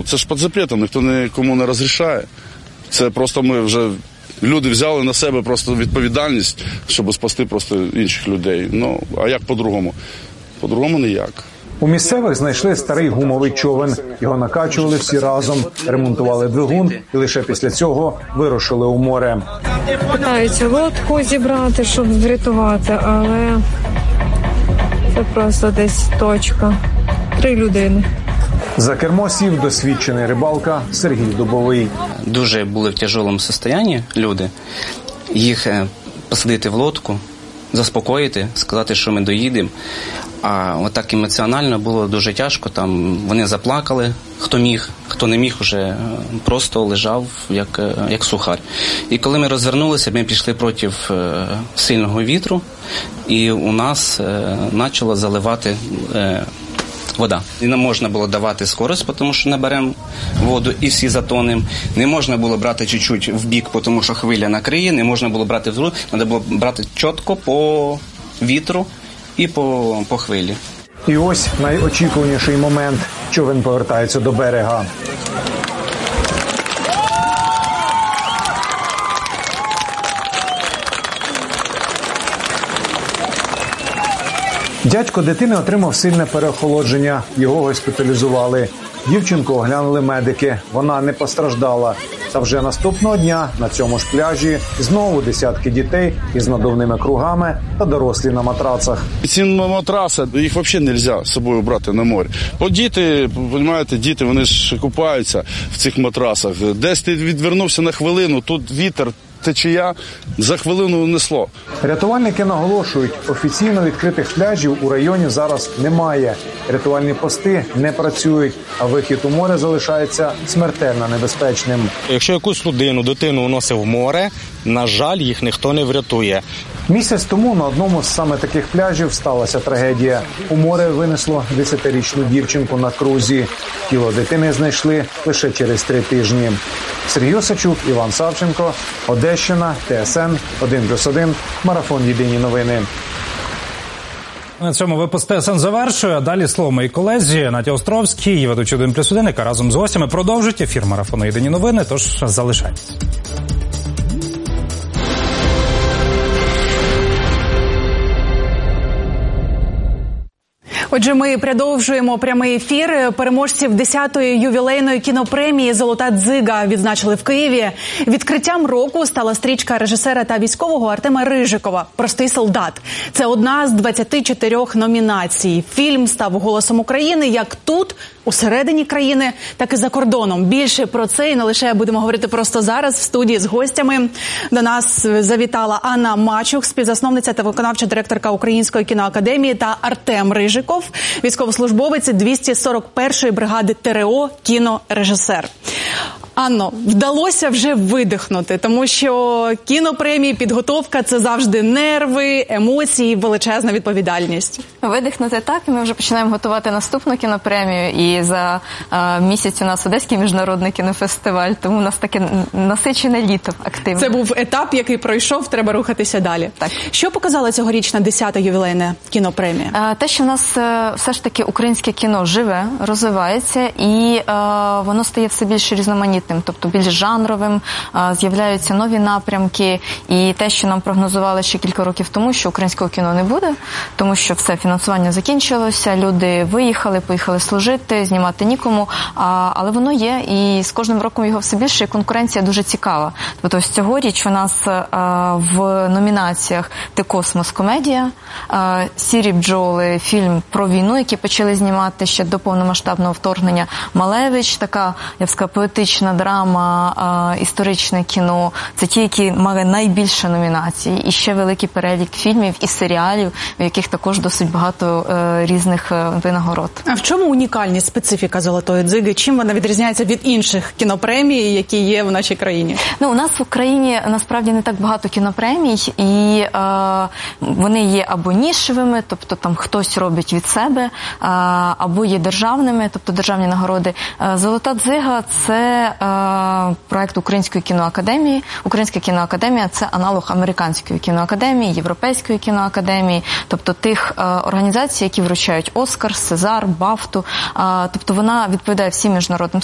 це ж під запретом, ніхто нікому не розрішає. Це просто ми вже, люди взяли на себе просто відповідальність, щоб спасти просто інших людей. Ну, а як по-другому? По-другому ніяк. У місцевих знайшли старий гумовий човен. Його накачували всі разом, ремонтували двигун і лише після цього вирушили у море. Питаються лодку зібрати, щоб врятувати, але це просто десь точка. 3 людини. За кермо сів досвідчений рибалка Сергій Дубовий. Дуже були в тяжкому стані люди. Їх посадити в лодку, заспокоїти, сказати, що ми доїдемо. А отак емоціонально було дуже тяжко. Там вони заплакали, хто міг, хто не міг, вже просто лежав як сухар. І коли ми розвернулися, ми пішли проти сильного вітру, і у нас почало заливати вода. І не можна було давати скорость, тому що наберемо воду і всі затонемо. Не можна було брати чуть-чуть в бік, тому що хвиля накриє. Не можна було брати в руку. Треба було брати чітко по вітру і по хвилі. І ось найочікуваніший момент. Човен повертається до берега. Дядько дитини отримав сильне переохолодження. Його госпіталізували. Дівчинку оглянули медики. Вона не постраждала. Та вже наступного дня на цьому ж пляжі знову десятки дітей із надувними кругами та дорослі на матрацах. Ці матраси, їх взагалі не можна з собою брати на море. Бо діти, розумієте, діти, вони ж купаються в цих матрасах. Десь ти відвернувся на хвилину, тут вітер, течія, за хвилину несло. Рятувальники наголошують, офіційно відкритих пляжів у районі зараз немає. Рятувальні пости не працюють, а вихід у море залишається смертельно небезпечним. Якщо якусь людину, дитину уносить в море, на жаль, їх ніхто не врятує. Місяць тому на одному з саме таких пляжів сталася трагедія. У море винесло 10-річну дівчинку на крузі. Тіло дитини знайшли лише через 3 тижні. Сергій Осачук, Іван Савченко, Одещина, ТСН 1+1, Марафон Єдині новини. На цьому випуск ТСН завершує. Далі слово моїй колезі Наді Островській, ведучий 1+1, яка разом з гостями продовжить ефір Марафону Єдині новини, тож залишайтесь. Отже, ми продовжуємо прямий ефір. Переможців 10-ї ювілейної кінопремії «Золота дзига» відзначили в Києві. Відкриттям року стала стрічка режисера та військового Артема Рижикова «Простий солдат». Це одна з 24 номінацій. Фільм став голосом України як тут, усередині країни, так і за кордоном. Більше про це і не лише будемо говорити просто зараз в студії з гостями. До нас завітала Анна Мачух, співзасновниця та виконавча директорка Української кіноакадемії, та Артем Рижиков, військовослужбовець 241-ї бригади ТРО, кінорежисер. Анно, вдалося вже видихнути, тому що кінопремії, підготовка – це завжди нерви, емоції, величезна відповідальність. Видихнути так, і ми вже починаємо готувати наступну кінопремію, і за місяць у нас Одеський міжнародний кінофестиваль, тому у нас таке насичене літо активне. Це був етап, який пройшов, треба рухатися далі. Так. Що показала цьогорічна 10-та ювілейна кінопремія? Те, що в нас все ж таки українське кіно живе, розвивається, і воно стає все більш різноманітним, тобто більш жанровим, з'являються нові напрямки, і те, що нам прогнозували ще кілька років тому, що українського кіно не буде, тому що все, фінансування закінчилося, люди виїхали, поїхали служити, знімати нікому, але воно є, і з кожним роком його все більше, і конкуренція дуже цікава. Тобто ось цьогоріч у нас в номінаціях «Ти космос. Комедія», «Сірі бджоли», фільм про війну, який почали знімати ще до повномасштабного вторгнення, «Малевич», така, я б сказала, поетична драма, історичне кіно. Це ті, які мали найбільше номінацій. І ще великий перелік фільмів і серіалів, в яких також досить багато різних винагород. А в чому унікальність, специфіка «Золотої дзиги»? Чим вона відрізняється від інших кінопремій, які є в нашій країні? У нас в Україні насправді не так багато кінопремій, і вони є або нішевими, тобто там хтось робить від себе, або є державними, тобто державні нагороди. «Золота дзига» – це проект Української кіноакадемії. Українська кіноакадемія – це аналог Американської кіноакадемії, Європейської кіноакадемії, тобто тих організацій, які вручають «Оскар», «Сезар», «Бафту». Тобто вона відповідає всім міжнародним